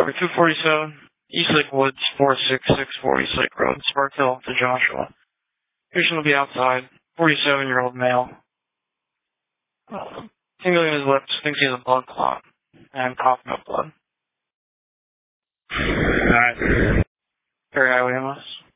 Number 247, East Lake Woods, 46640 East Lake Road, Sparkhill to Joshua. Patient will be outside, 47-year-old male. Tingling in his lips, thinks he has a blood clot, and coughing up blood. Alright. Very highway MS.